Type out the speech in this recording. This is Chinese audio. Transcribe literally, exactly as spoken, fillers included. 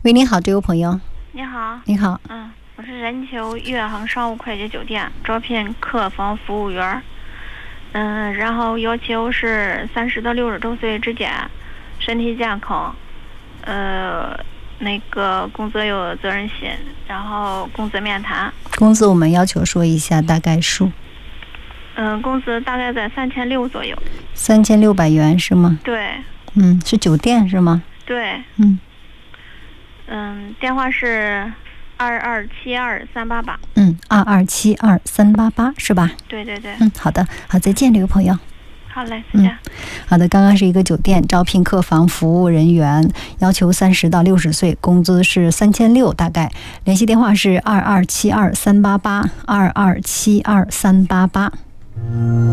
喂，你好，这位朋友。 你好。 你好。 嗯，我是任丘悦恒商务快捷酒店招聘客房服务员。嗯，然后要求是三十到六十周岁之间，身体健康，呃，那个工作有责任心，然后工资面谈。 工资我们要求说一下大概数。 嗯，工资大概在三千六左右。 三千六百元是吗？ 对。 嗯，是酒店是吗？ 对。 嗯。 嗯，电话是二二七二三八八。 嗯，二二七二三八八是吧？ 对对对。 嗯，好的，好，再见，这位朋友。 好嘞，再见。 嗯，好的，刚刚是一个酒店招聘客房服务人员，要求三十到六十岁，工资是三千六，大概。联系电话是二二七二三八八，二二七二三八八。